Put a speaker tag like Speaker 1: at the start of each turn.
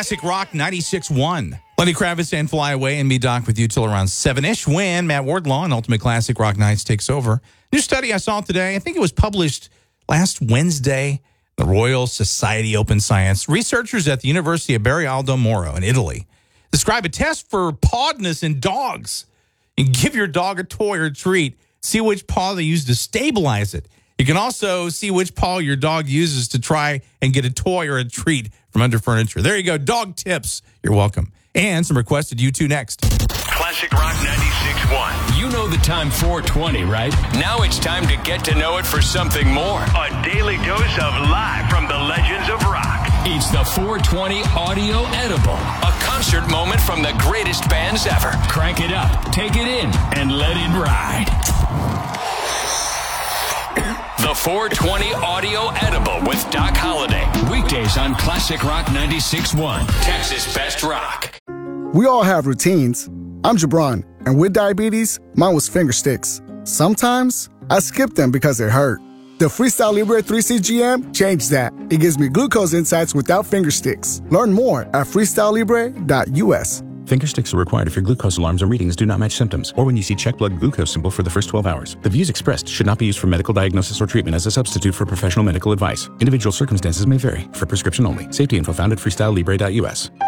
Speaker 1: Classic Rock 96.1. Lenny Kravitz and Fly Away, and me, Doc, with you till around 7-ish when Matt Wardlaw and Ultimate Classic Rock Nights takes over. New study I saw today, I think it was published last Wednesday, the Royal Society Open Science. Researchers at the University of Bari Aldo Moro in Italy describe a test for pawedness in dogs. You can give your dog a toy or treat, see which paw they use to stabilize it. You can also see which paw your dog uses to try and get a toy or a treat from under furniture. There you go. Dog tips. You're welcome. And some requested U2 next.
Speaker 2: Classic Rock 96.1.
Speaker 3: You know the time 420, right? Now it's time to get to know it for something more.
Speaker 2: A daily dose of live from the legends of rock.
Speaker 3: It's the 420 Audio Edible, a concert moment from the greatest bands ever. Crank it up, take it in, and let it ride. The 420 Audio Edible with Doc Holliday. Weekdays on Classic Rock 96.1. Texas Best Rock.
Speaker 4: We all have routines. I'm Jabron, and with diabetes, mine was finger sticks. Sometimes, I skip them because they hurt. The Freestyle Libre 3CGM changed that. It gives me glucose insights without finger sticks. Learn more at freestylelibre.us.
Speaker 5: Finger sticks are required if your glucose alarms or readings do not match symptoms, or when you see check blood glucose symbol for the first 12 hours. The views expressed should not be used for medical diagnosis or treatment as a substitute for professional medical advice. Individual circumstances may vary. For prescription only. Safety info found at freestylelibre.us.